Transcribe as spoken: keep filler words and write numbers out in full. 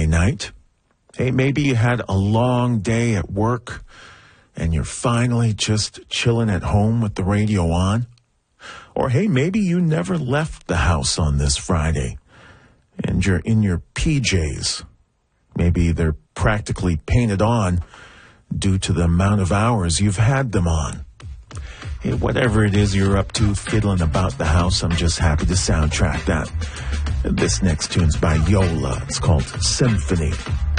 Friday night. Hey, maybe you had a long day at work and you're finally just chilling at home with the radio on. Or hey, maybe you never left the house on this Friday and you're in your P Js. Maybe they're practically painted on due to the amount of hours you've had them on. Hey, whatever it is you're up to, fiddling about the house, I'm just happy to soundtrack that. This next tune's by Yola. It's called Symphony.